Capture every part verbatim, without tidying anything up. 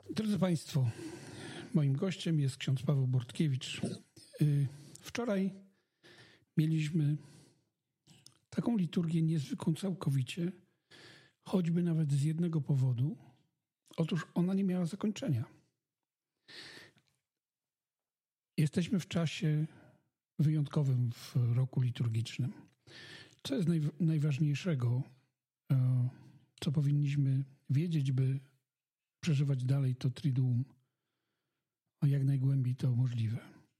Drodzy Państwo, moim gościem jest ksiądz Paweł Bortkiewicz. Wczoraj mieliśmy taką liturgię niezwykłą całkowicie, choćby nawet z jednego powodu. Otóż ona nie miała zakończenia. Jesteśmy w czasie wyjątkowym w roku liturgicznym. Co jest naj, najważniejszego, co powinniśmy wiedzieć, by przeżywać dalej to Triduum, a jak najgłębiej to możliwe?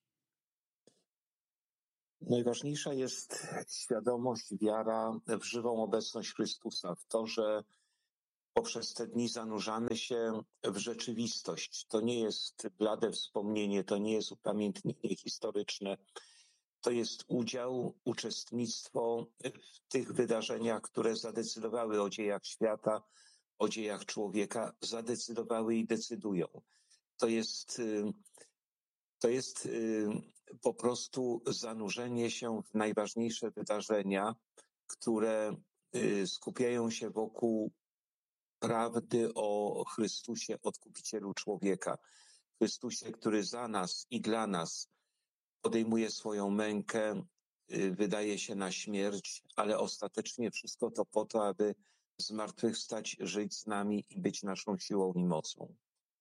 Najważniejsza jest świadomość, wiara w żywą obecność Chrystusa, w to, że poprzez te dni zanurzamy się w rzeczywistość. To nie jest blade wspomnienie, to nie jest upamiętnienie historyczne. To jest udział, uczestnictwo w tych wydarzeniach, które zadecydowały o dziejach świata, o dziejach człowieka, zadecydowały i decydują. To jest, to jest po prostu zanurzenie się w najważniejsze wydarzenia, które skupiają się wokół prawdy o Chrystusie, Odkupicielu człowieka. Chrystusie, który za nas i dla nas podejmuje swoją mękę, wydaje się na śmierć, ale ostatecznie wszystko to po to, aby zmartwychwstać, żyć z nami i być naszą siłą i mocą.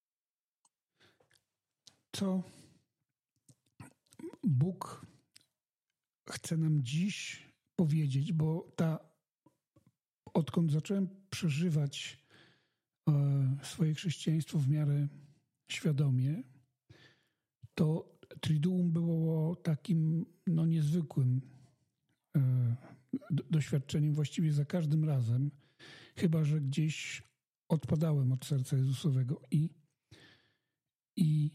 Co Bóg chce nam dziś powiedzieć, bo ta, odkąd zacząłem przeżywać e, swoje chrześcijaństwo w miarę świadomie, to Triduum było takim no, niezwykłym e, doświadczeniem właściwie za każdym razem, chyba że gdzieś odpadałem od serca Jezusowego i, i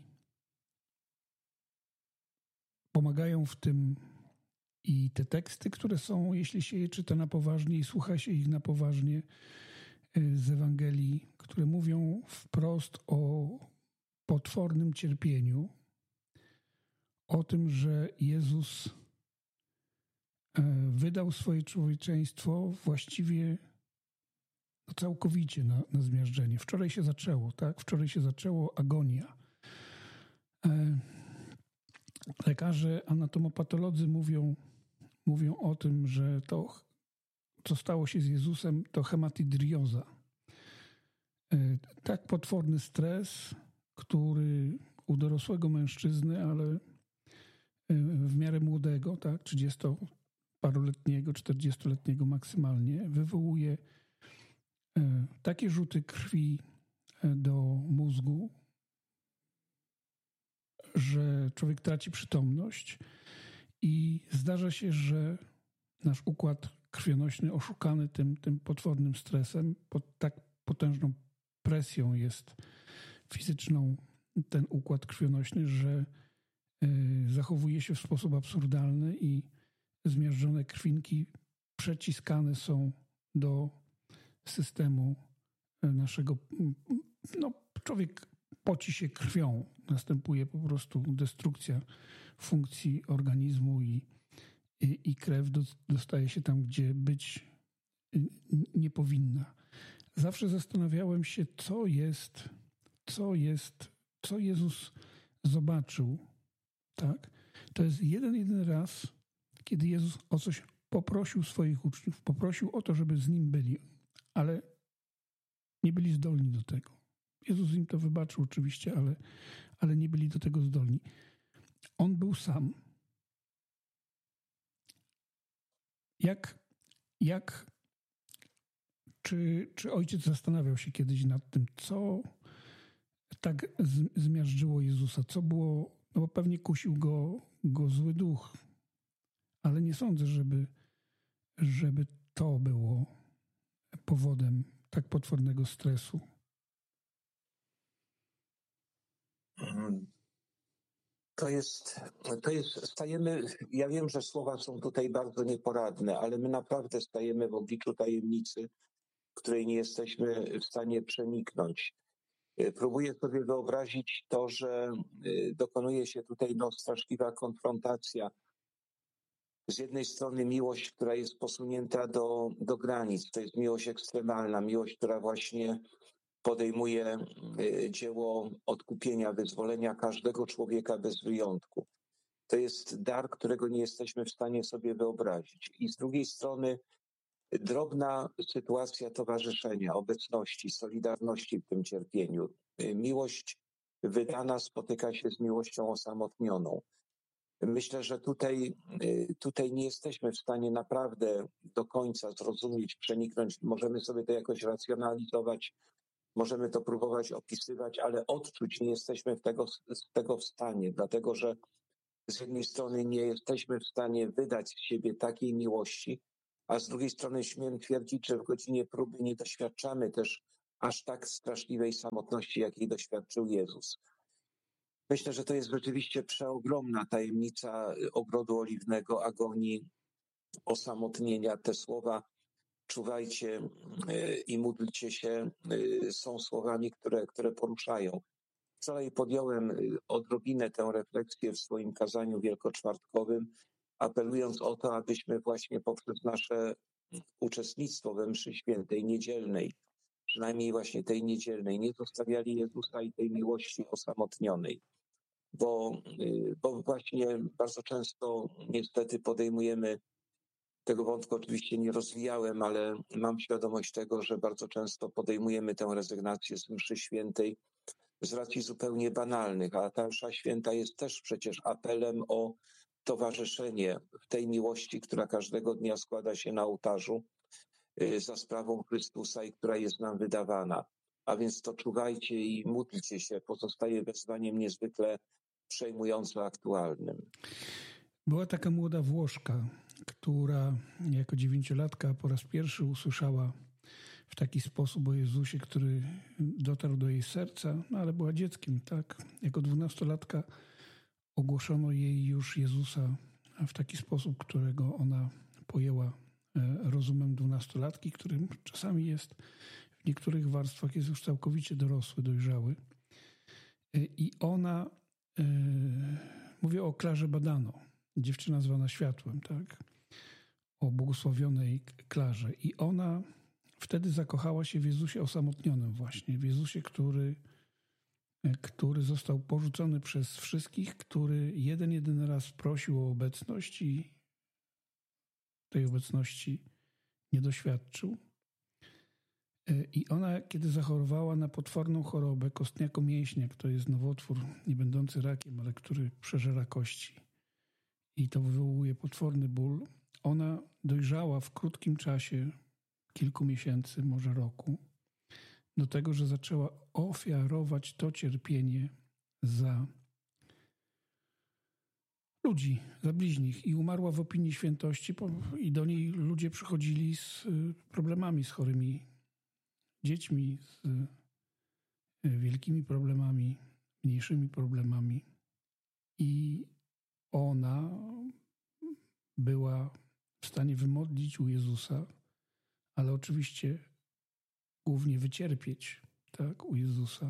pomagają w tym i te teksty, które są, jeśli się je czyta na poważnie i słucha się ich na poważnie z Ewangelii, które mówią wprost o potwornym cierpieniu, o tym, że Jezus wydał swoje człowieczeństwo właściwie no, całkowicie na, na zmiażdżenie. Wczoraj się zaczęło, tak? Wczoraj się zaczęło agonia. Lekarze, anatomopatolodzy mówią, mówią o tym, że to, co stało się z Jezusem, to hematidrioza. Tak potworny stres, który u dorosłego mężczyzny, ale w miarę młodego, tak, trzydziestoparoletniego, czterdziestoletniego maksymalnie, wywołuje takie rzuty krwi do mózgu, że człowiek traci przytomność i zdarza się, że nasz układ krwionośny oszukany tym, tym potwornym stresem, pod tak potężną presją jest fizyczną ten układ krwionośny, że y, zachowuje się w sposób absurdalny i zmiażdżone krwinki przeciskane są do systemu naszego. No, człowiek poci się krwią, następuje po prostu destrukcja funkcji organizmu i, i, i krew do, dostaje się tam, gdzie być nie powinna. Zawsze zastanawiałem się, co jest, co jest, co Jezus zobaczył. Tak? To jest jeden, jeden raz, kiedy Jezus o coś poprosił swoich uczniów, poprosił o to, żeby z Nim byli, ale nie byli zdolni do tego. Jezus im to wybaczył oczywiście, ale, ale nie byli do tego zdolni. On był sam. Jak, jak czy, czy ojciec zastanawiał się kiedyś nad tym, co tak z, zmiażdżyło Jezusa? Co było, no bo pewnie kusił go, go zły duch, ale nie sądzę, żeby, żeby to było powodem tak potwornego stresu. To jest, to jest, stajemy, ja wiem, że słowa są tutaj bardzo nieporadne, ale my naprawdę stajemy w obliczu tajemnicy, której nie jesteśmy w stanie przeniknąć. Próbuję sobie wyobrazić to, że dokonuje się tutaj no, straszliwa konfrontacja. Z jednej strony miłość, która jest posunięta do, do granic, to jest miłość ekstremalna, miłość, która właśnie podejmuje dzieło odkupienia, wyzwolenia każdego człowieka bez wyjątku. To jest dar, którego nie jesteśmy w stanie sobie wyobrazić. I z drugiej strony drobna sytuacja towarzyszenia, obecności, solidarności w tym cierpieniu. Miłość wydana spotyka się z miłością osamotnioną. Myślę, że tutaj, tutaj nie jesteśmy w stanie naprawdę do końca zrozumieć, przeniknąć. Możemy sobie to jakoś racjonalizować, możemy to próbować opisywać, ale odczuć nie jesteśmy w tego, z tego w stanie, dlatego że z jednej strony nie jesteśmy w stanie wydać z siebie takiej miłości, a z drugiej strony śmiem twierdzić, że w godzinie próby nie doświadczamy też aż tak straszliwej samotności, jakiej doświadczył Jezus. Myślę, że to jest rzeczywiście przeogromna tajemnica ogrodu oliwnego, agonii, osamotnienia. Te słowa czuwajcie i módlcie się są słowami, które, które poruszają. Wczoraj podjąłem odrobinę tę refleksję w swoim kazaniu wielkoczwartkowym, apelując o to, abyśmy właśnie poprzez nasze uczestnictwo we mszy świętej, niedzielnej, przynajmniej właśnie tej niedzielnej, nie zostawiali Jezusa i tej miłości osamotnionej. Bo, bo właśnie bardzo często niestety podejmujemy, tego wątku oczywiście nie rozwijałem, ale mam świadomość tego, że bardzo często podejmujemy tę rezygnację z mszy świętej z racji zupełnie banalnych, a ta msza święta jest też przecież apelem o towarzyszenie w tej miłości, która każdego dnia składa się na ołtarzu za sprawą Chrystusa i która jest nam wydawana. A więc to czuwajcie i módlcie się, pozostaje wezwaniem niezwykle przejmująco aktualnym. Była taka młoda Włoszka, która jako dziewięciolatka po raz pierwszy usłyszała w taki sposób o Jezusie, który dotarł do jej serca, no ale była dzieckiem, tak? Jako dwunastolatka ogłoszono jej już Jezusa w taki sposób, którego ona pojęła rozumem dwunastolatki, którym czasami jest w niektórych warstwach jest już całkowicie dorosły, dojrzały. I ona, yy, mówię o Klarze Badano, dziewczyna zwana Światłem, tak? O błogosławionej Klarze. I ona wtedy zakochała się w Jezusie osamotnionym właśnie, w Jezusie, który, który został porzucony przez wszystkich, który jeden, jedyny raz prosił o obecność i tej obecności nie doświadczył. I ona, kiedy zachorowała na potworną chorobę kostniako-mięśniak, to jest nowotwór nie będący rakiem, ale który przeżera kości i to wywołuje potworny ból, ona dojrzała w krótkim czasie, kilku miesięcy, może roku, do tego, że zaczęła ofiarować to cierpienie za ludzi, za bliźnich i umarła w opinii świętości i do niej ludzie przychodzili z problemami, z chorymi dziećmi, z wielkimi problemami, mniejszymi problemami i ona była w stanie wymodlić u Jezusa, ale oczywiście głównie wycierpieć, tak, u Jezusa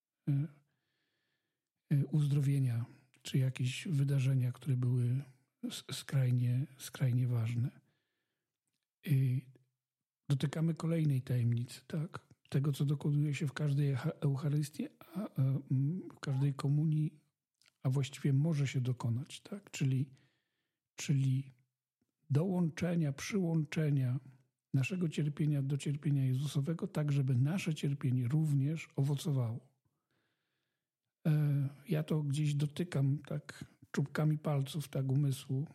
uzdrowienia czy jakieś wydarzenia, które były skrajnie, skrajnie ważne. I dotykamy kolejnej tajemnicy, tak, tego, co dokonuje się w każdej Eucharystii, a, a, w każdej komunii, a właściwie może się dokonać, tak, czyli, czyli dołączenia, przyłączenia naszego cierpienia do cierpienia Jezusowego, tak żeby nasze cierpienie również owocowało. Ja to gdzieś dotykam tak czubkami palców, tak umysłu.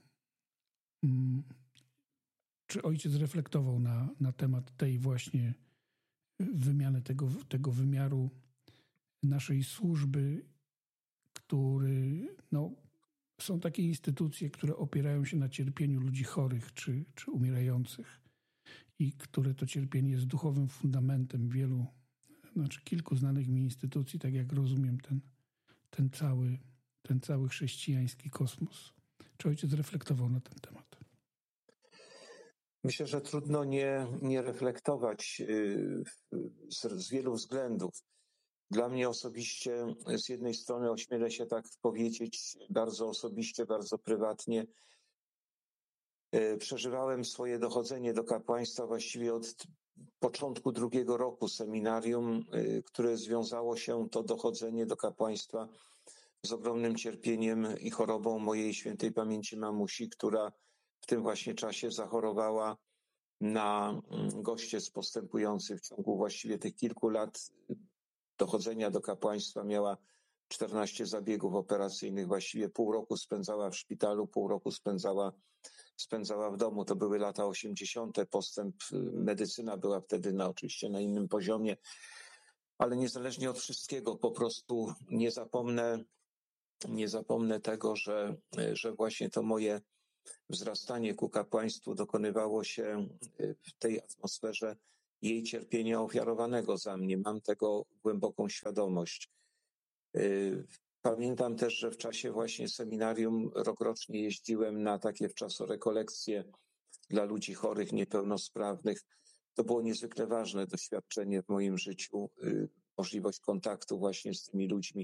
Czy ojciec reflektował na, na temat tej właśnie wymiany, tego, tego wymiaru naszej służby, który, no, są takie instytucje, które opierają się na cierpieniu ludzi chorych czy, czy umierających i które to cierpienie jest duchowym fundamentem wielu, znaczy kilku znanych mi instytucji, tak jak rozumiem ten, ten, cały, ten cały chrześcijański kosmos. Czy ojciec reflektował na ten temat? Myślę, że trudno nie, nie reflektować z, z wielu względów. Dla mnie osobiście, z jednej strony ośmielę się tak powiedzieć, bardzo osobiście, bardzo prywatnie, przeżywałem swoje dochodzenie do kapłaństwa właściwie od początku drugiego roku seminarium, które związało się to dochodzenie do kapłaństwa z ogromnym cierpieniem i chorobą mojej świętej pamięci mamusi, która w tym właśnie czasie zachorowała na gościec postępujący w ciągu właściwie tych kilku lat dochodzenia do kapłaństwa. Miała czternaście zabiegów operacyjnych, właściwie pół roku spędzała w szpitalu, pół roku spędzała, spędzała w domu. To były lata osiemdziesiąte. Postęp, medycyna była wtedy na, oczywiście na innym poziomie, ale niezależnie od wszystkiego po prostu nie zapomnę, nie zapomnę tego, że, że właśnie to moje wzrastanie ku kapłaństwu dokonywało się w tej atmosferze jej cierpienia ofiarowanego za mnie. Mam tego głęboką świadomość. Pamiętam też, że w czasie właśnie seminarium rokrocznie jeździłem na takie wczasorekolekcje dla ludzi chorych, niepełnosprawnych. To było niezwykle ważne doświadczenie w moim życiu, możliwość kontaktu właśnie z tymi ludźmi.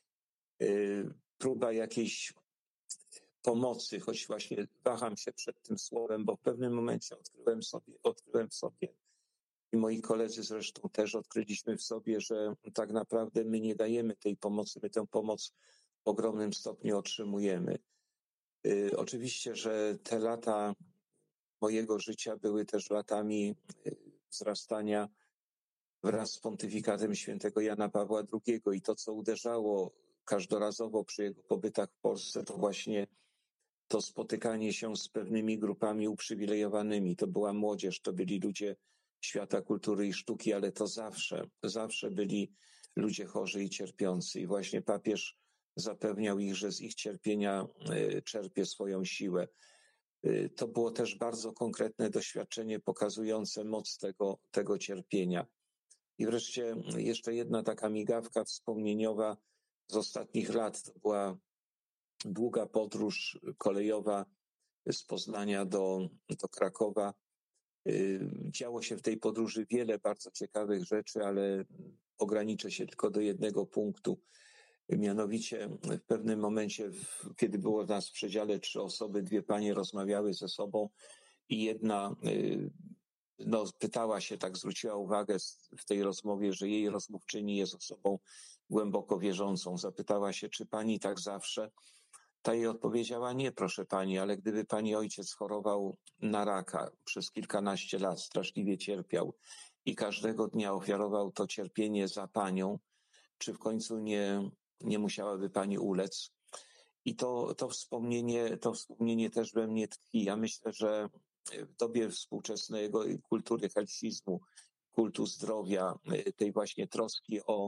Próba jakiejś pomocy, choć właśnie waham się przed tym słowem, bo w pewnym momencie odkryłem sobie, odkryłem w sobie i moi koledzy zresztą też odkryliśmy w sobie, że tak naprawdę my nie dajemy tej pomocy, my tę pomoc w ogromnym stopniu otrzymujemy. Yy, oczywiście, że te lata mojego życia były też latami wzrastania wraz z pontyfikatem świętego Jana Pawła drugiego i to, co uderzało każdorazowo przy jego pobytach w Polsce, to właśnie to spotykanie się z pewnymi grupami uprzywilejowanymi. To była młodzież, to byli ludzie świata kultury i sztuki, ale to zawsze, zawsze byli ludzie chorzy i cierpiący. I właśnie papież zapewniał ich, że z ich cierpienia czerpie swoją siłę. To było też bardzo konkretne doświadczenie pokazujące moc tego, tego cierpienia. I wreszcie jeszcze jedna taka migawka wspomnieniowa z ostatnich lat. To była długa podróż kolejowa z Poznania do, do Krakowa. Działo się w tej podróży wiele bardzo ciekawych rzeczy, ale ograniczę się tylko do jednego punktu. Mianowicie w pewnym momencie, kiedy było nas w przedziale trzy osoby, dwie panie rozmawiały ze sobą i jedna no, pytała się, tak zwróciła uwagę w tej rozmowie, że jej rozmówczyni jest osobą głęboko wierzącą. Zapytała się, czy pani tak zawsze? Ta jej odpowiedziała, nie proszę pani, ale gdyby pani ojciec chorował na raka przez kilkanaście lat, straszliwie cierpiał i każdego dnia ofiarował to cierpienie za panią, czy w końcu nie, nie musiałaby pani ulec? I to, to wspomnienie, to wspomnienie też we mnie tkwi. Ja myślę, że w dobie współczesnego kultury helsizmu, kultu zdrowia, tej właśnie troski o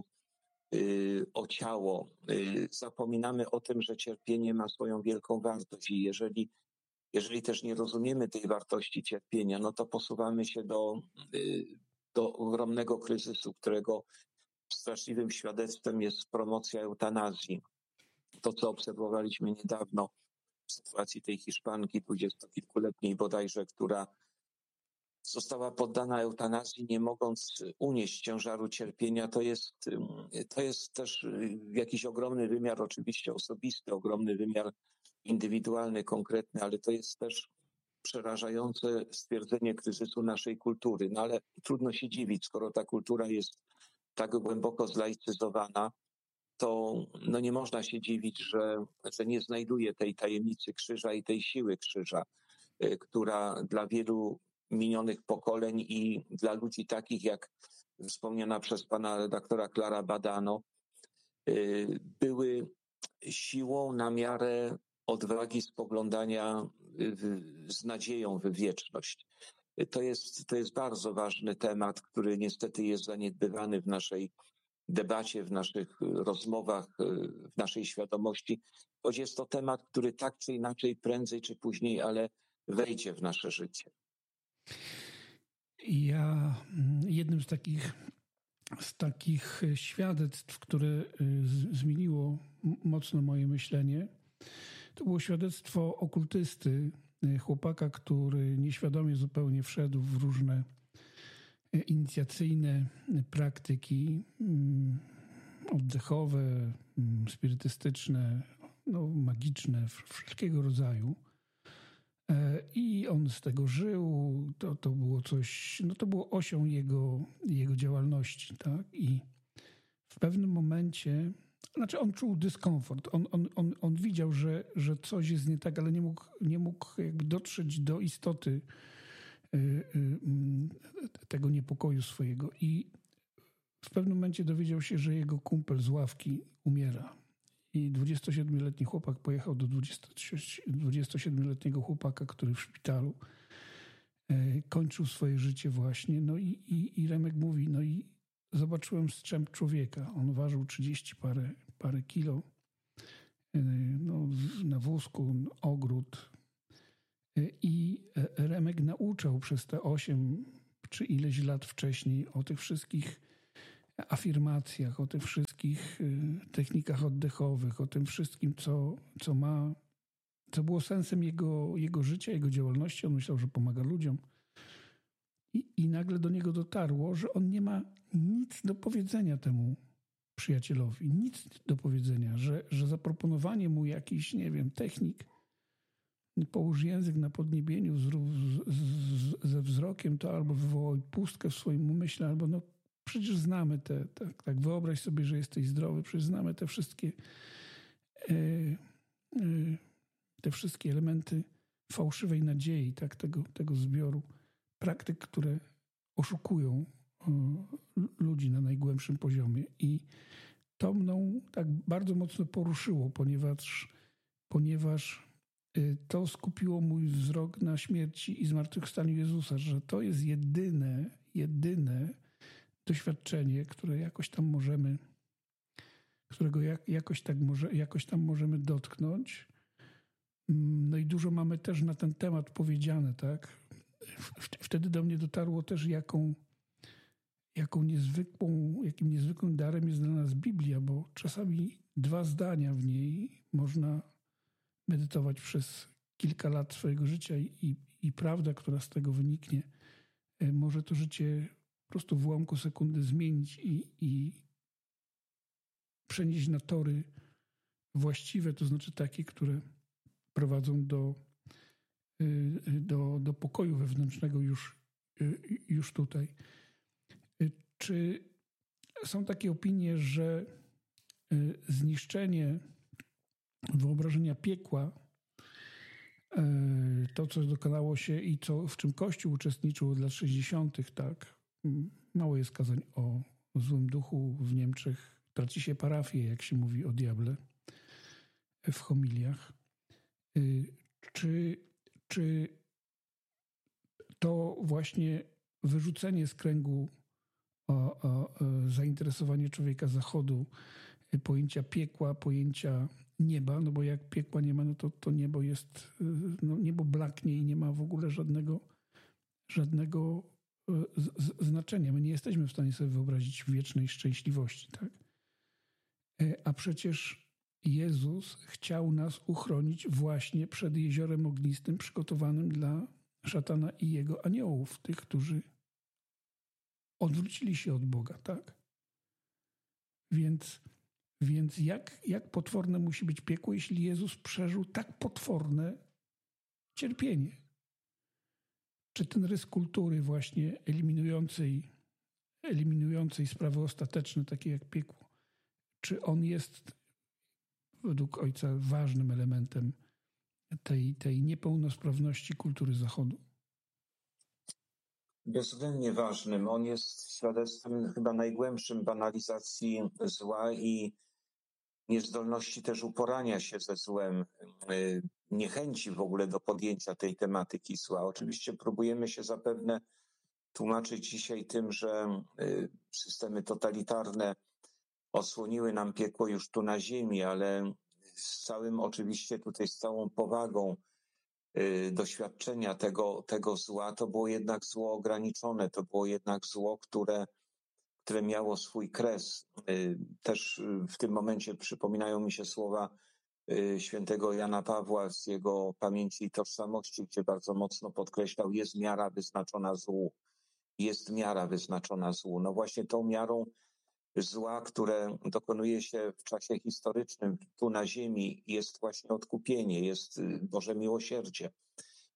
o ciało. Zapominamy o tym, że cierpienie ma swoją wielką wartość i jeżeli, jeżeli też nie rozumiemy tej wartości cierpienia, no to posuwamy się do, do ogromnego kryzysu, którego straszliwym świadectwem jest promocja eutanazji. To, co obserwowaliśmy niedawno w sytuacji tej Hiszpanki dwudziestokilkuletniej bodajże, która została poddana eutanazji, nie mogąc unieść ciężaru cierpienia, to jest, to jest też jakiś ogromny wymiar, oczywiście osobisty, ogromny wymiar indywidualny, konkretny, ale to jest też przerażające stwierdzenie kryzysu naszej kultury. No ale trudno się dziwić, skoro ta kultura jest tak głęboko zlaicyzowana, to no nie można się dziwić, że, że nie znajduje tej tajemnicy krzyża i tej siły krzyża, która dla wielu minionych pokoleń i dla ludzi takich jak wspomniana przez pana redaktora Klara Badano, były siłą na miarę odwagi spoglądania z nadzieją w wieczność. To jest, to jest bardzo ważny temat, który niestety jest zaniedbywany w naszej debacie, w naszych rozmowach, w naszej świadomości, choć jest to temat, który tak czy inaczej, prędzej czy później, ale wejdzie w nasze życie. Ja jednym z takich, z takich świadectw, które zmieniło mocno moje myślenie, to było świadectwo okultysty, chłopaka, który nieświadomie zupełnie wszedł w różne inicjacyjne praktyki oddechowe, spirytystyczne, no, magiczne, wszelkiego rodzaju. I on z tego żył, to, to było coś, no to było osią jego, jego działalności, tak? I w pewnym momencie, znaczy on czuł dyskomfort, on, on, on, on widział, że, że coś jest nie tak, ale nie mógł, nie mógł jakby dotrzeć do istoty tego niepokoju swojego. I w pewnym momencie dowiedział się, że jego kumpel z ławki umiera. I dwudziestosiedmioletni chłopak pojechał do dwudziestosiedmioletniego chłopaka, który w szpitalu kończył swoje życie właśnie. No i, i, i Remek mówi, no i zobaczyłem strzęp człowieka. On ważył trzydzieści parę, parę kilo. No, na wózku, ogród. I Remek nauczał przez te osiem czy ileś lat wcześniej o tych wszystkich afirmacjach, o tych wszystkich technikach oddechowych, o tym wszystkim, co, co ma, co było sensem jego, jego życia, jego działalności. On myślał, że pomaga ludziom. I, I nagle do niego dotarło, że on nie ma nic do powiedzenia temu przyjacielowi. Nic do powiedzenia, że, że zaproponowanie mu jakiś, nie wiem, technik, połóż język na podniebieniu z, z, z, ze wzrokiem, to albo wywołaj pustkę w swoim umyśle, albo no przecież znamy te, tak, tak wyobraź sobie, że jesteś zdrowy, przecież znamy te wszystkie e, e, te wszystkie elementy fałszywej nadziei, tak, tego, tego zbioru praktyk, które oszukują o, ludzi na najgłębszym poziomie. I to mną tak bardzo mocno poruszyło, ponieważ, ponieważ to skupiło mój wzrok na śmierci i zmartwychwstaniu Jezusa, że to jest jedyne, jedyne doświadczenie, które jakoś tam możemy, którego jak, jakoś, tak może, jakoś tam możemy dotknąć. No i dużo mamy też na ten temat powiedziane, tak? Wtedy do mnie dotarło też, jaką, jaką niezwykłą, jakim niezwykłym darem jest dla nas Biblia, bo czasami dwa zdania w niej można medytować przez kilka lat swojego życia i, i prawda, która z tego wyniknie, może to życie po prostu w ułamku sekundy zmienić i, i przenieść na tory właściwe, to znaczy takie, które prowadzą do, do, do pokoju wewnętrznego już, już tutaj. Czy są takie opinie, że zniszczenie wyobrażenia piekła, to, co dokonało się i co, w czym Kościół uczestniczył od lat sześćdziesiątych, tak, mało jest kazań o złym duchu w Niemczech, traci się parafię, jak się mówi o diable w homiliach. Czy, czy to właśnie wyrzucenie z kręgu o, o, zainteresowanie człowieka zachodu pojęcia piekła, pojęcia nieba, no bo jak piekła nie ma, no to, to niebo jest, no niebo blaknie i nie ma w ogóle żadnego, żadnego z, z, znaczenia. My nie jesteśmy w stanie sobie wyobrazić wiecznej szczęśliwości, tak? A przecież Jezus chciał nas uchronić właśnie przed jeziorem ognistym przygotowanym dla szatana i jego aniołów, tych, którzy odwrócili się od Boga, tak? Więc, więc jak, jak potworne musi być piekło, jeśli Jezus przeżył tak potworne cierpienie? Czy ten rys kultury właśnie eliminującej, eliminującej sprawy ostateczne, takie jak piekło, czy on jest według Ojca ważnym elementem tej, tej niepełnosprawności kultury Zachodu? Bezwzględnie ważnym. On jest świadectwem chyba najgłębszym banalizacji zła i niezdolności też uporania się ze złem, niechęci w ogóle do podjęcia tej tematyki zła. Oczywiście próbujemy się zapewne tłumaczyć dzisiaj tym, że systemy totalitarne osłoniły nam piekło już tu na ziemi, ale z całym oczywiście tutaj, z całą powagą doświadczenia tego, tego zła, to było jednak zło ograniczone, to było jednak zło, które, które miało swój kres. Też w tym momencie przypominają mi się słowa świętego Jana Pawła z jego Pamięci i Tożsamości, gdzie bardzo mocno podkreślał, jest miara wyznaczona złu, jest miara wyznaczona złu. No właśnie tą miarą zła, które dokonuje się w czasie historycznym tu na ziemi, jest właśnie odkupienie, jest Boże miłosierdzie.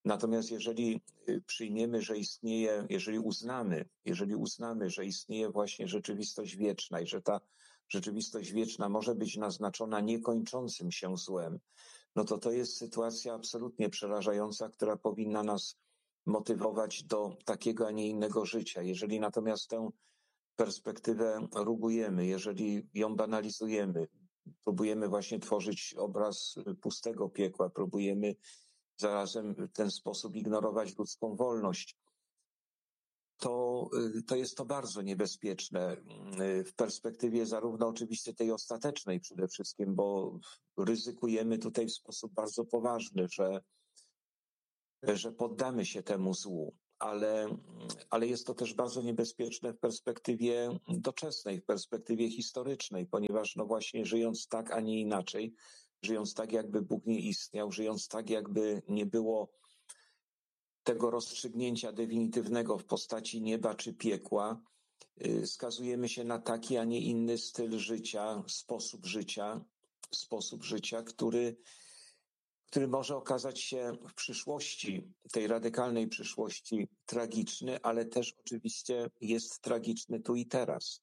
Natomiast jeżeli przyjmiemy, że istnieje, jeżeli uznamy, jeżeli uznamy, że istnieje właśnie rzeczywistość wieczna i że ta rzeczywistość wieczna może być naznaczona niekończącym się złem, no to to jest sytuacja absolutnie przerażająca, która powinna nas motywować do takiego, a nie innego życia. Jeżeli natomiast tę perspektywę rugujemy, jeżeli ją banalizujemy, próbujemy właśnie tworzyć obraz pustego piekła, próbujemy zarazem w ten sposób ignorować ludzką wolność, to, to jest to bardzo niebezpieczne w perspektywie zarówno oczywiście tej ostatecznej przede wszystkim, bo ryzykujemy tutaj w sposób bardzo poważny, że, że poddamy się temu złu, ale, ale jest to też bardzo niebezpieczne w perspektywie doczesnej, w perspektywie historycznej, ponieważ no właśnie żyjąc tak, a nie inaczej, żyjąc tak, jakby Bóg nie istniał, żyjąc tak, jakby nie było tego rozstrzygnięcia definitywnego w postaci nieba czy piekła, skazujemy się na taki, a nie inny styl życia, sposób życia, sposób życia, który, który może okazać się w przyszłości, tej radykalnej przyszłości tragiczny, ale też oczywiście jest tragiczny tu i teraz.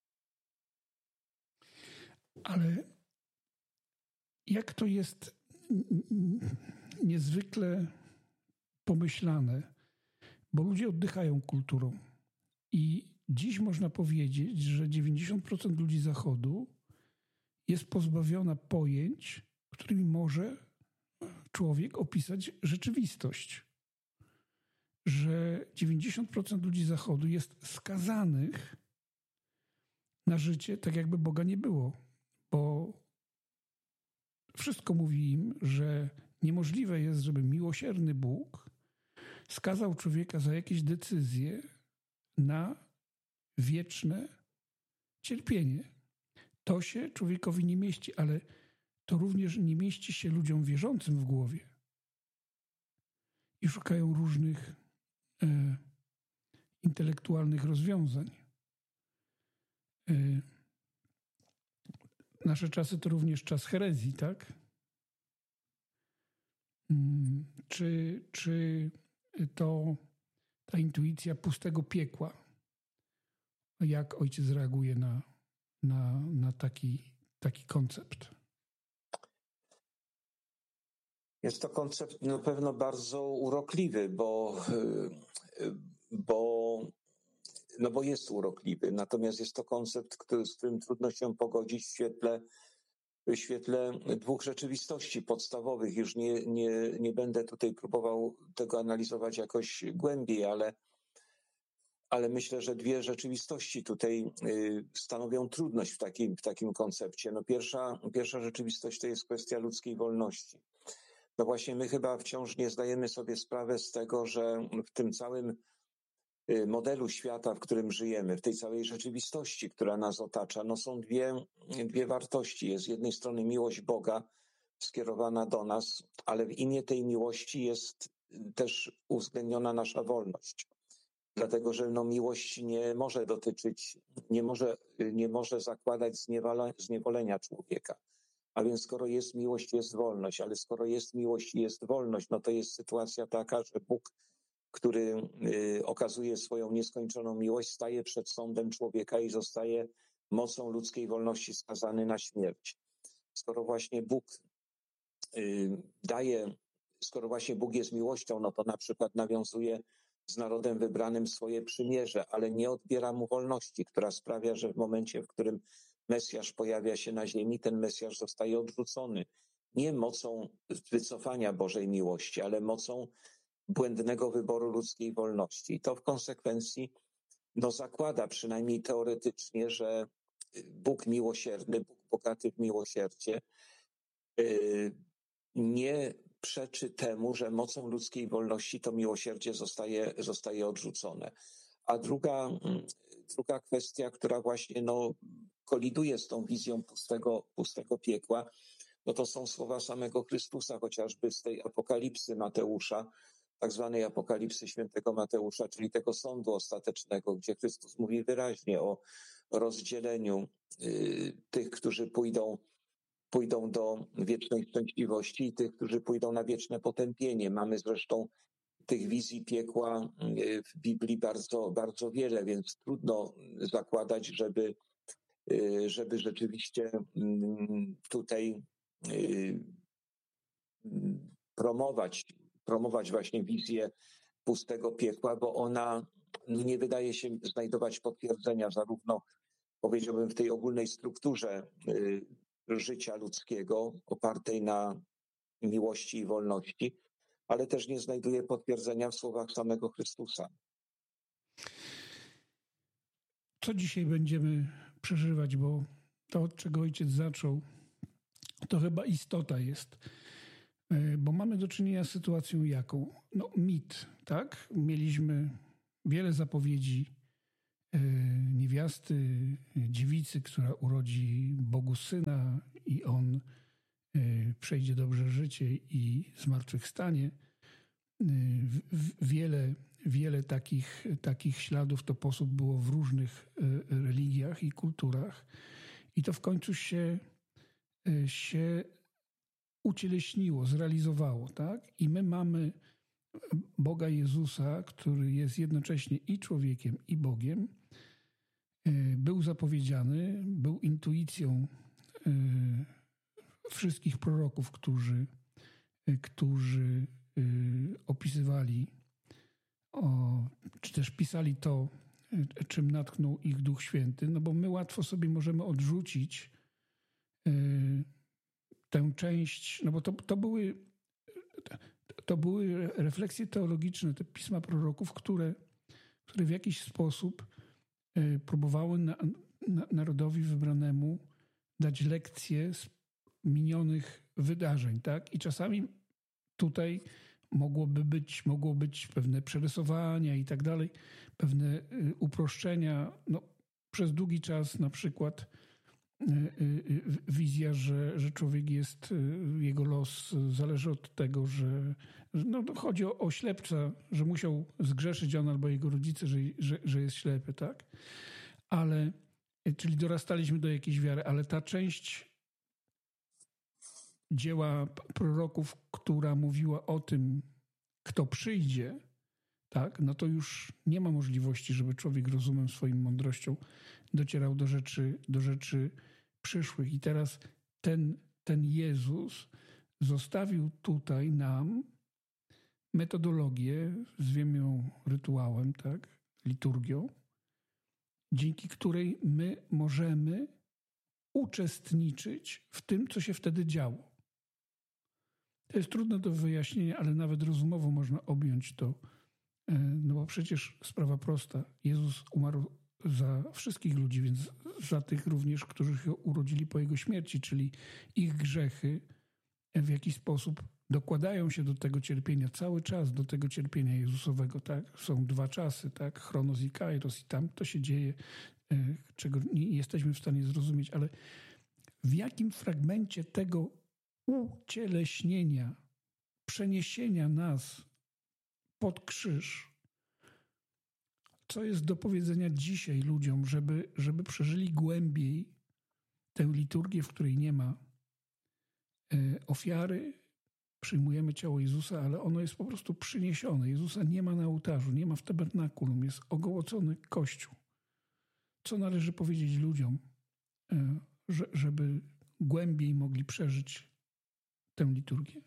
Ale jak to jest niezwykle pomyślane, bo ludzie oddychają kulturą i dziś można powiedzieć, że dziewięćdziesiąt procent ludzi Zachodu jest pozbawiona pojęć, którymi może człowiek opisać rzeczywistość. Że dziewięćdziesiąt procent ludzi Zachodu jest skazanych na życie tak, jakby Boga nie było, bo wszystko mówi im, że niemożliwe jest, żeby miłosierny Bóg skazał człowieka za jakieś decyzje na wieczne cierpienie. To się człowiekowi nie mieści, ale to również nie mieści się ludziom wierzącym w głowie. I szukają różnych e, intelektualnych rozwiązań. E, nasze czasy to również czas herezji, tak? Hmm, czy, czy to ta intuicja pustego piekła, jak ojciec reaguje na, na, na taki, taki koncept? Jest to koncept na pewno bardzo urokliwy, bo, bo, no bo jest urokliwy. Natomiast jest to koncept, który, z którym trudno się pogodzić w świetle, w świetle dwóch rzeczywistości podstawowych. Już nie, nie, nie będę tutaj próbował tego analizować jakoś głębiej, ale, ale myślę, że dwie rzeczywistości tutaj stanowią trudność w takim, w takim koncepcie. No pierwsza, pierwsza rzeczywistość to jest kwestia ludzkiej wolności. No właśnie my chyba wciąż nie zdajemy sobie sprawy z tego, że w tym całym modelu świata, w którym żyjemy, w tej całej rzeczywistości, która nas otacza, no są dwie, dwie wartości. Jest z jednej strony miłość Boga skierowana do nas, ale w imię tej miłości jest też uwzględniona nasza wolność. Dlatego, że no miłość nie może dotyczyć, nie może, nie może zakładać zniewolenia człowieka. A więc skoro jest miłość, jest wolność, ale skoro jest miłość i jest wolność, no to jest sytuacja taka, że Bóg, który y, okazuje swoją nieskończoną miłość, staje przed sądem człowieka i zostaje mocą ludzkiej wolności skazany na śmierć. Skoro właśnie Bóg y, daje, skoro właśnie Bóg jest miłością, no to na przykład nawiązuje z narodem wybranym swoje przymierze, ale nie odbiera mu wolności, która sprawia, że w momencie, w którym Mesjasz pojawia się na ziemi, ten Mesjasz zostaje odrzucony. Nie mocą wycofania Bożej miłości, ale mocą błędnego wyboru ludzkiej wolności. I to w konsekwencji no, zakłada przynajmniej teoretycznie, że Bóg miłosierny, Bóg bogaty w miłosierdzie yy, nie przeczy temu, że mocą ludzkiej wolności to miłosierdzie zostaje, zostaje odrzucone. A druga, druga kwestia, która właśnie no, koliduje z tą wizją pustego, pustego piekła, no to są słowa samego Chrystusa, chociażby z tej apokalipsy Mateusza, tak zwanej apokalipsy świętego Mateusza, czyli tego sądu ostatecznego, gdzie Chrystus mówi wyraźnie o rozdzieleniu y, tych, którzy pójdą, pójdą do wiecznej szczęśliwości i tych, którzy pójdą na wieczne potępienie. Mamy zresztą tych wizji piekła w Biblii bardzo, bardzo wiele, więc trudno zakładać, żeby, żeby rzeczywiście tutaj promować, promować właśnie wizję pustego piekła, bo ona nie wydaje się znajdować potwierdzenia zarówno, powiedziałbym, w tej ogólnej strukturze życia ludzkiego opartej na miłości i wolności, ale też nie znajduje potwierdzenia w słowach samego Chrystusa. Co dzisiaj będziemy przeżywać, bo to, od czego ojciec zaczął, to chyba istota jest. Bo mamy do czynienia z sytuacją jaką? No mit, tak? Mieliśmy wiele zapowiedzi niewiasty, dziewicy, która urodzi Bogu syna i on przejdzie dobrze życie i zmartwychwstanie. Wiele, wiele takich, takich śladów to posób było w różnych religiach i kulturach. I to w końcu się, się ucieleśniło, zrealizowało, tak? I my mamy Boga Jezusa, który jest jednocześnie i człowiekiem, i Bogiem. Był zapowiedziany, był intuicją wszystkich proroków, którzy, którzy opisywali, o, czy też pisali to, czym natknął ich Duch Święty, no bo my łatwo sobie możemy odrzucić tę część, no bo to, to były to były refleksje teologiczne, te pisma proroków, które, które w jakiś sposób próbowały na, na, narodowi wybranemu dać lekcje z minionych wydarzeń, tak? I czasami tutaj mogłoby być, mogło być pewne przerysowania i tak dalej, pewne uproszczenia. No, przez długi czas na przykład wizja, że, że człowiek jest, jego los zależy od tego, że no, chodzi o, o ślepca, że musiał zgrzeszyć on albo jego rodzice, że, że, że jest ślepy, tak? Ale, czyli dorastaliśmy do jakiejś wiary, ale ta część dzieła proroków, która mówiła o tym, kto przyjdzie, tak, no to już nie ma możliwości, żeby człowiek rozumem, swoim mądrością docierał do rzeczy, do rzeczy przyszłych. I teraz ten, ten Jezus zostawił tutaj nam metodologię, zwiemy ją rytuałem, tak, liturgią, dzięki której my możemy uczestniczyć w tym, co się wtedy działo. To jest trudne do wyjaśnienia, ale nawet rozumowo można objąć to. No bo przecież sprawa prosta. Jezus umarł za wszystkich ludzi, więc za tych również, którzy się urodzili po Jego śmierci, czyli ich grzechy w jakiś sposób dokładają się do tego cierpienia, cały czas do tego cierpienia Jezusowego. Tak? Są dwa czasy, tak? Chronos i Kairos, i tam to się dzieje, czego nie jesteśmy w stanie zrozumieć, ale w jakim fragmencie tego ucieleśnienia, przeniesienia nas pod krzyż, co jest do powiedzenia dzisiaj ludziom, żeby, żeby przeżyli głębiej tę liturgię, w której nie ma ofiary, przyjmujemy ciało Jezusa, ale ono jest po prostu przyniesione. Jezusa nie ma na ołtarzu, nie ma w tabernakulum, jest ogołocony Kościół. Co należy powiedzieć ludziom, żeby głębiej mogli przeżyć tę liturgię?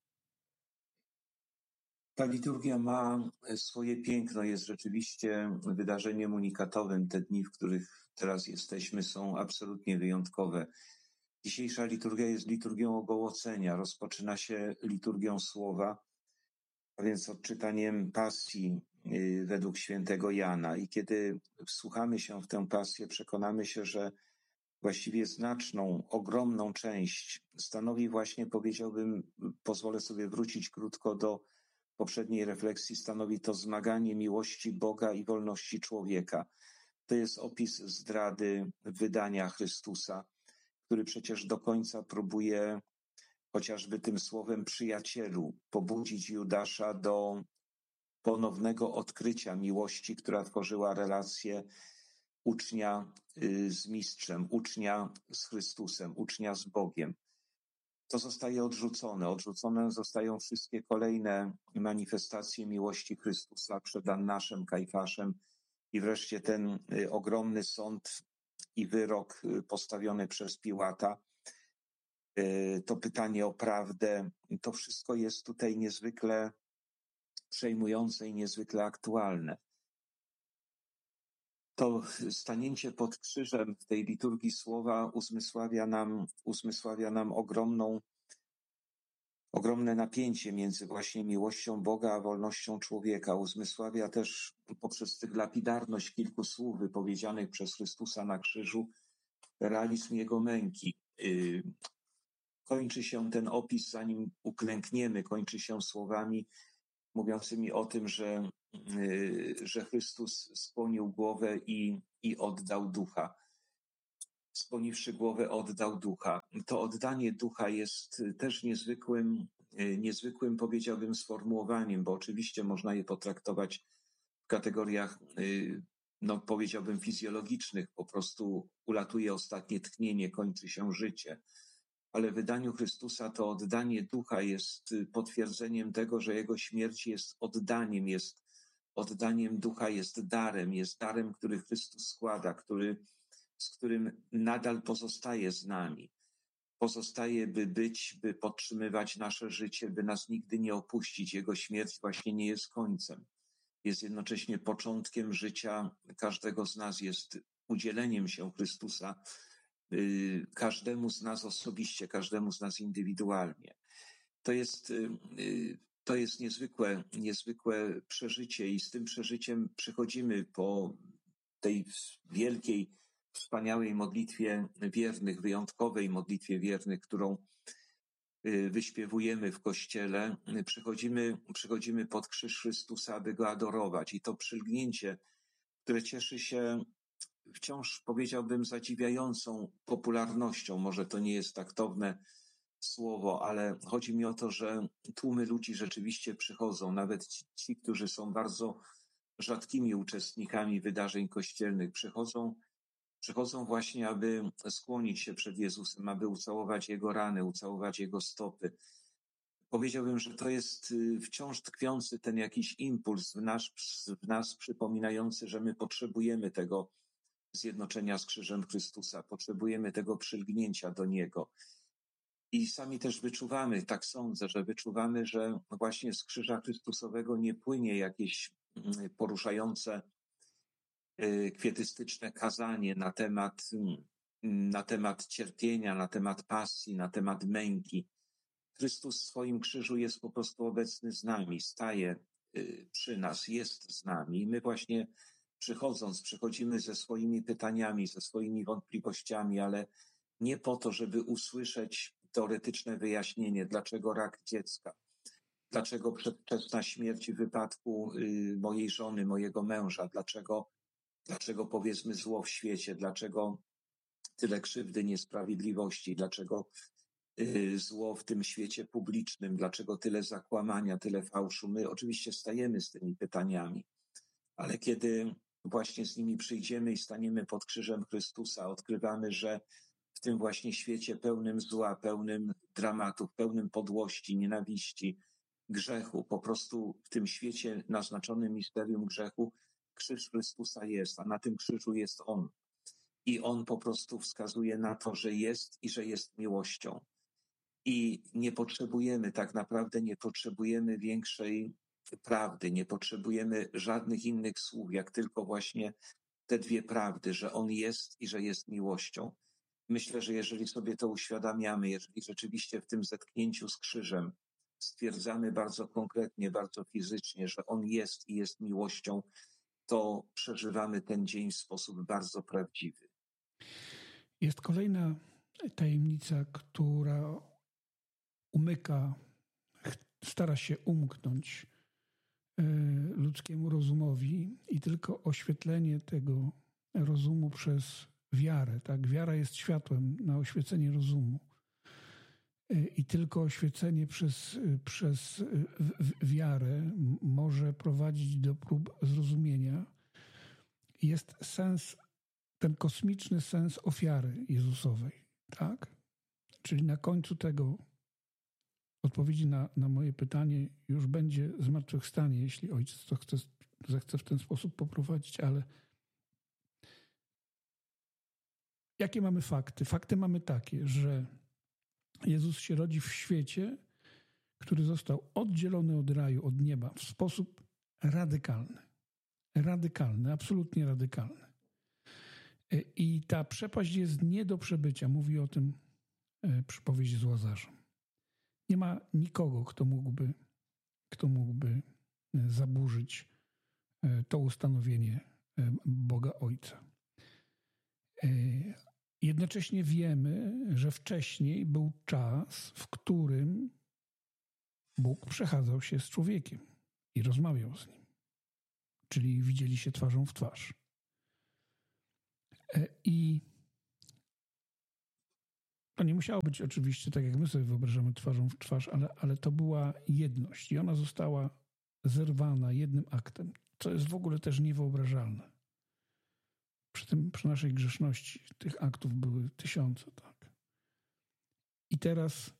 Ta liturgia ma swoje piękno, jest rzeczywiście wydarzeniem unikatowym. Te dni, w których teraz jesteśmy, są absolutnie wyjątkowe. Dzisiejsza liturgia jest liturgią ogołocenia. Rozpoczyna się liturgią słowa, a więc odczytaniem pasji według świętego Jana. I kiedy wsłuchamy się w tę pasję, przekonamy się, że właściwie znaczną, ogromną część stanowi właśnie, powiedziałbym, pozwolę sobie wrócić krótko do poprzedniej refleksji, stanowi to zmaganie miłości Boga i wolności człowieka. To jest opis zdrady wydania Chrystusa, który przecież do końca próbuje chociażby tym słowem przyjacielu pobudzić Judasza do ponownego odkrycia miłości, która tworzyła relację ucznia z mistrzem, ucznia z Chrystusem, ucznia z Bogiem. to zostaje odrzucone. Odrzucone zostają wszystkie kolejne manifestacje miłości Chrystusa przed Annaszem, Kajfaszem i wreszcie ten ogromny sąd i wyrok postawiony przez Piłata. To pytanie o prawdę, to wszystko jest tutaj niezwykle przejmujące i niezwykle aktualne. To stanięcie pod krzyżem w tej liturgii słowa uzmysławia nam, uzmysławia nam ogromną, ogromne napięcie między właśnie miłością Boga a wolnością człowieka. Uzmysławia też poprzez tych lapidarność kilku słów wypowiedzianych przez Chrystusa na krzyżu realizm Jego męki. Kończy się ten opis, zanim uklękniemy, kończy się słowami mówiącymi o tym, że, że Chrystus skłonił głowę i, i oddał ducha. Skłoniwszy głowę, oddał ducha. To oddanie ducha jest też niezwykłym, niezwykłym, powiedziałbym, sformułowaniem, bo oczywiście można je potraktować w kategoriach, no powiedziałbym, fizjologicznych. Po prostu ulatuje ostatnie tchnienie, kończy się życie. Ale w wydaniu Chrystusa to oddanie ducha jest potwierdzeniem tego, że Jego śmierć jest oddaniem, jest oddaniem ducha, jest darem, jest darem, który Chrystus składa, który, z którym nadal pozostaje z nami. Pozostaje, by być, by podtrzymywać nasze życie, by nas nigdy nie opuścić. Jego śmierć właśnie nie jest końcem. Jest jednocześnie początkiem życia każdego z nas, jest udzieleniem się Chrystusa każdemu z nas osobiście, każdemu z nas indywidualnie. To jest, to jest niezwykłe, niezwykłe przeżycie i z tym przeżyciem przychodzimy po tej wielkiej, wspaniałej modlitwie wiernych, wyjątkowej modlitwie wiernych, którą wyśpiewujemy w Kościele. Przychodzimy, przychodzimy pod krzyż Chrystusa, aby Go adorować i to przylgnięcie, które cieszy się wciąż, powiedziałbym, zadziwiającą popularnością. Może to nie jest taktowne słowo, ale chodzi mi o to, że tłumy ludzi rzeczywiście przychodzą, nawet ci, ci którzy są bardzo rzadkimi uczestnikami wydarzeń kościelnych, przychodzą, przychodzą właśnie, aby skłonić się przed Jezusem, aby ucałować Jego rany, ucałować Jego stopy. Powiedziałbym, że to jest wciąż tkwiący ten jakiś impuls w nas, w nas przypominający, że my potrzebujemy tego zjednoczenia z krzyżem Chrystusa. Potrzebujemy tego przylgnięcia do Niego. I sami też wyczuwamy, tak sądzę, że wyczuwamy, że właśnie z krzyża Chrystusowego nie płynie jakieś poruszające, kwietystyczne kazanie na temat, na temat cierpienia, na temat pasji, na temat męki. Chrystus w swoim krzyżu jest po prostu obecny z nami, staje przy nas, jest z nami. I my właśnie przychodząc, przychodzimy ze swoimi pytaniami, ze swoimi wątpliwościami, ale nie po to, żeby usłyszeć teoretyczne wyjaśnienie, dlaczego rak dziecka, dlaczego przedwczesna śmierć w wypadku mojej żony, mojego męża, dlaczego, dlaczego powiedzmy zło w świecie, dlaczego tyle krzywdy, niesprawiedliwości, dlaczego zło w tym świecie publicznym, dlaczego tyle zakłamania, tyle fałszu. My oczywiście stajemy z tymi pytaniami, ale kiedy właśnie z nimi przyjdziemy i staniemy pod krzyżem Chrystusa, odkrywamy, że w tym właśnie świecie pełnym zła, pełnym dramatów, pełnym podłości, nienawiści, grzechu, po prostu w tym świecie naznaczonym misterium grzechu, krzyż Chrystusa jest, a na tym krzyżu jest On. I On po prostu wskazuje na to, że jest i że jest miłością. I nie potrzebujemy, tak naprawdę nie potrzebujemy większej prawdy, nie potrzebujemy żadnych innych słów, jak tylko właśnie te dwie prawdy, że On jest i że jest miłością. Myślę, że jeżeli sobie to uświadamiamy, jeżeli rzeczywiście w tym zetknięciu z krzyżem stwierdzamy bardzo konkretnie, bardzo fizycznie, że On jest i jest miłością, to przeżywamy ten dzień w sposób bardzo prawdziwy. Jest kolejna tajemnica, która umyka, stara się umknąć ludzkiemu rozumowi i tylko oświetlenie tego rozumu przez wiarę. Tak? Wiara jest światłem na oświecenie rozumu. I tylko oświecenie przez, przez wiarę może prowadzić do prób zrozumienia. Jest sens, ten kosmiczny sens ofiary Jezusowej. Tak? Czyli na końcu tego odpowiedzi na, na moje pytanie już będzie zmartwychwstanie, jeśli ojciec to chce, zechce w ten sposób poprowadzić, ale jakie mamy fakty? Fakty mamy takie, że Jezus się rodzi w świecie, który został oddzielony od raju, od nieba w sposób radykalny. Radykalny, absolutnie radykalny. I ta przepaść jest nie do przebycia. Mówi o tym przypowieść z Łazarzem. Nie ma nikogo, kto mógłby, kto mógłby zaburzyć to ustanowienie Boga Ojca. Jednocześnie wiemy, że wcześniej był czas, w którym Bóg przechadzał się z człowiekiem i rozmawiał z nim. Czyli widzieli się twarzą w twarz. I to nie musiało być oczywiście tak, jak my sobie wyobrażamy, twarzą w twarz, ale, ale to była jedność i ona została zerwana jednym aktem, co jest w ogóle też niewyobrażalne. Przy tym, przy naszej grzeszności tych aktów były tysiące, tak. I teraz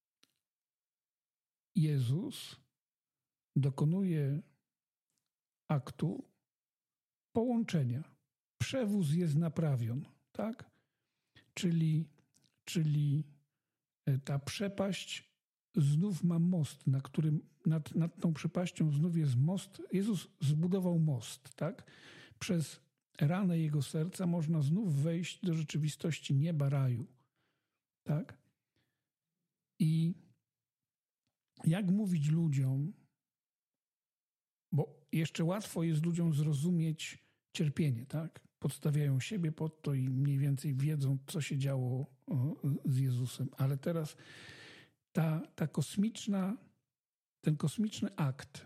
Jezus dokonuje aktu połączenia. Przewóz jest naprawion, tak? Czyli, czyli ta przepaść znów ma most, na którym nad, nad tą przepaścią znów jest most. Jezus zbudował most, tak? Przez ranę jego serca można znów wejść do rzeczywistości nieba, raju, tak? I jak mówić ludziom, bo jeszcze łatwo jest ludziom zrozumieć cierpienie, tak? Podstawiają siebie pod to i mniej więcej wiedzą, co się działo z Jezusem. Ale teraz ta, ta kosmiczna, ten kosmiczny akt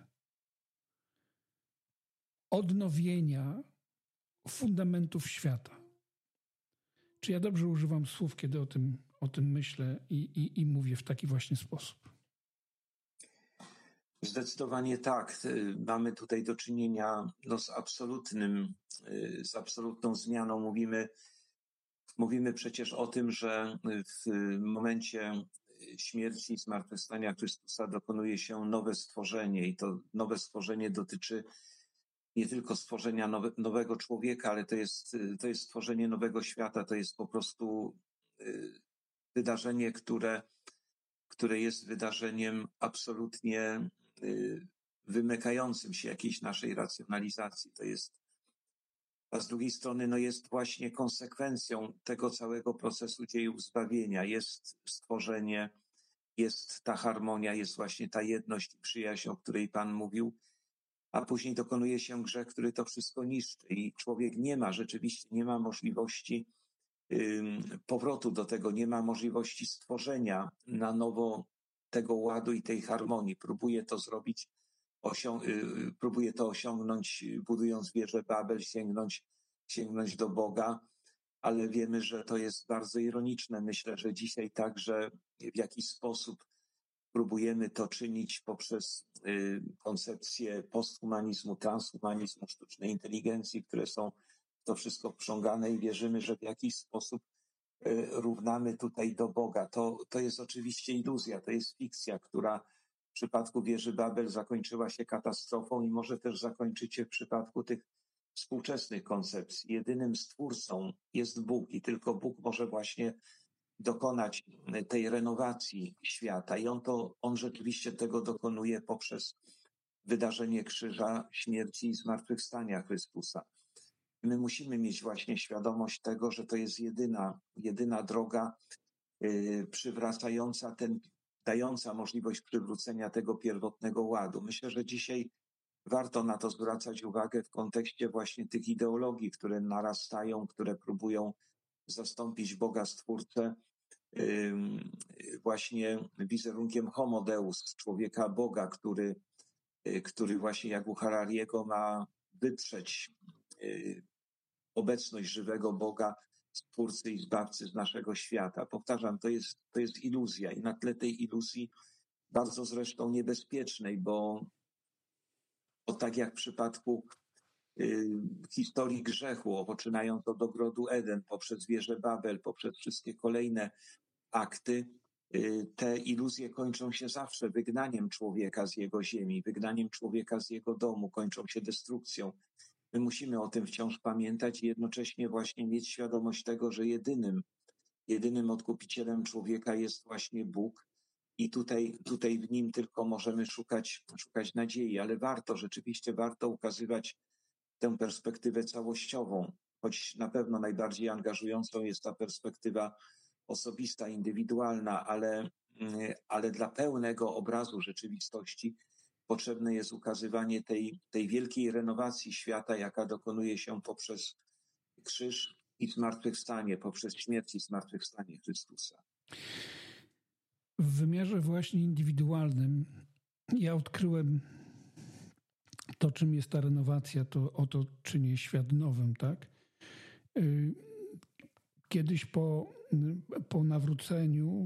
odnowienia fundamentów świata. Czy ja dobrze używam słów, kiedy o tym, o tym myślę i, i, i mówię w taki właśnie sposób? Zdecydowanie tak. Mamy tutaj do czynienia no, z absolutnym, z absolutną zmianą. Mówimy, mówimy przecież o tym, że w momencie śmierci i zmartwychwstania Chrystusa dokonuje się nowe stworzenie i to nowe stworzenie dotyczy nie tylko stworzenia nowe, nowego człowieka, ale to jest, to jest stworzenie nowego świata. To jest po prostu wydarzenie, które, które jest wydarzeniem absolutnie wymykającym się jakiejś naszej racjonalizacji. To jest, a z drugiej strony no jest właśnie konsekwencją tego całego procesu dziejów zbawienia. Jest stworzenie, jest ta harmonia, jest właśnie ta jedność i przyjaźń, o której Pan mówił, a później dokonuje się grzech, który to wszystko niszczy i człowiek nie ma, rzeczywiście nie ma możliwości ym, powrotu do tego, nie ma możliwości stworzenia na nowo tego ładu i tej harmonii. Próbuje to zrobić, osią- y, próbuje to osiągnąć, budując wieżę Babel, sięgnąć, sięgnąć do Boga, ale wiemy, że to jest bardzo ironiczne. Myślę, że dzisiaj także w jakiś sposób próbujemy to czynić poprzez y, koncepcję posthumanizmu, transhumanizmu, sztucznej inteligencji, które są w to wszystko wprzągane i wierzymy, że w jakiś sposób y, równamy tutaj do Boga. To, to jest oczywiście iluzja, to jest fikcja, która w przypadku wieży Babel zakończyła się katastrofą i może też zakończyć się w przypadku tych współczesnych koncepcji. Jedynym stwórcą jest Bóg i tylko Bóg może właśnie dokonać tej renowacji świata i on to, on rzeczywiście tego dokonuje poprzez wydarzenie krzyża, śmierci i zmartwychwstania Chrystusa. My musimy mieć właśnie świadomość tego, że to jest jedyna, jedyna droga yy, przywracająca ten, dająca możliwość przywrócenia tego pierwotnego ładu. Myślę, że dzisiaj warto na to zwracać uwagę w kontekście właśnie tych ideologii, które narastają, które próbują zastąpić Boga Stwórcę właśnie wizerunkiem homo deus, człowieka Boga, który, który właśnie jak u Harariego ma wyprzeć obecność żywego Boga, Stwórcy i Zbawcy z naszego świata. Powtarzam, to jest, to jest iluzja i na tle tej iluzji bardzo zresztą niebezpiecznej, bo, bo tak jak w przypadku y, historii grzechu, poczynając od ogrodu Eden, poprzez wieżę Babel, poprzez wszystkie kolejne akty, Te iluzje kończą się zawsze wygnaniem człowieka z jego ziemi, wygnaniem człowieka z jego domu, kończą się destrukcją. My musimy o tym wciąż pamiętać i jednocześnie właśnie mieć świadomość tego, że jedynym, jedynym odkupicielem człowieka jest właśnie Bóg i tutaj, tutaj w Nim tylko możemy szukać, szukać nadziei, ale warto, rzeczywiście warto ukazywać tę perspektywę całościową, choć na pewno najbardziej angażującą jest ta perspektywa osobista, indywidualna, ale, ale dla pełnego obrazu rzeczywistości potrzebne jest ukazywanie tej, tej wielkiej renowacji świata, jaka dokonuje się poprzez krzyż i zmartwychwstanie, poprzez śmierć i zmartwychwstanie Chrystusa. W wymiarze właśnie indywidualnym ja odkryłem to, czym jest ta renowacja, to oto czyni świat nowym, tak? Kiedyś po, po nawróceniu